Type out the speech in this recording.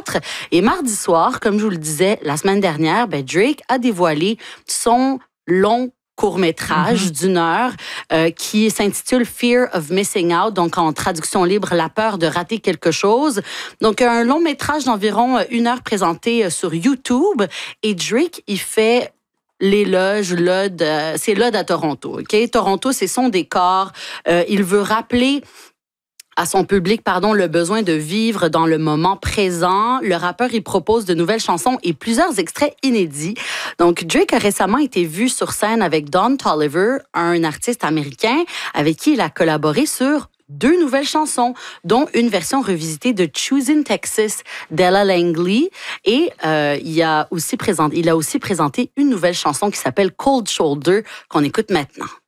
2024. Et mardi soir, comme je vous le disais la semaine dernière, Drake a dévoilé son long court-métrage d'une heure qui s'intitule Fear of Missing Out, donc en traduction libre, la peur de rater quelque chose. Donc, un long métrage d'environ 1 heure présenté sur YouTube. Et Drake, il fait l'éloge, c'est l'ode à Toronto. Okay? Toronto, c'est son décor. Il veut rappeler à son public, le besoin de vivre dans le moment présent. Le rappeur, il propose de nouvelles chansons et plusieurs extraits inédits. Donc, Drake a récemment été vu sur scène avec Don Toliver, un artiste américain avec qui il a collaboré sur 2 nouvelles chansons, dont une version revisitée de Choosing Texas d'Ella Langley. Et il a aussi présenté une nouvelle chanson qui s'appelle Cold Shoulder, qu'on écoute maintenant.